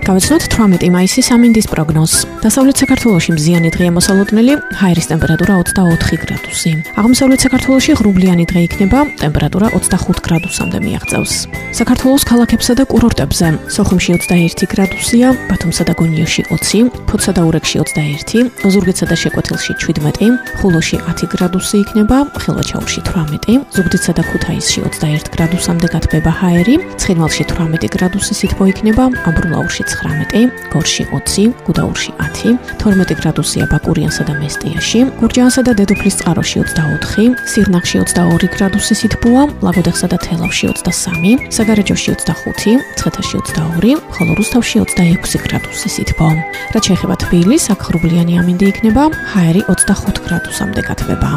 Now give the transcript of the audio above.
Გავიცნოთ 18 მაისის ამინდის პროგნოზს. დასავლეთ საქართველოში მზიანი დღეა მოსალოდნელი, ჰაერის ტემპერატურა 24 გრადუსი. აღმოსავლეთ საქართველოში ღრუბლიანი დღე იქნება, ტემპერატურა 25 გრადუსამდე მიაღწევს. საქართველოს ქალაქებსა და კურორტებზე სოხუმში 21 გრადუსია, ბათუმსა და გონიოში 20, ფოთსა და ურეკში 21, ზუგდიდსა და შეკვეთილში 17, ხულოში 10 გრადუსი იქნება, ხილვაჩაურში 18, ზუგდიდსა და ქუთაისში 21 გრადუსამდე გათბება ჰაერი, ცხინვალში 18 გრადუსი სითბო იქნება, ამბროლაურში 19, გორში 20, გუდაურში 10, 12 გრადუსია ბაკურიანსა და მესტიაში, გურჯაანსა და დედოფლის წყაროში 24, სიღნაღში 22 გრადუსი სითბოა, ლაგოდეხსა და თელავში 23, საგარეჯოში 25, ცხეთაში 22, ხოლო რუსთავში 26 გრადუსი სითბო. რაც შეეხება თბილისს, აქ ღრუბლიანი ამინდი იქნება, ჰაერი 25 გრადუსამდე გათბება.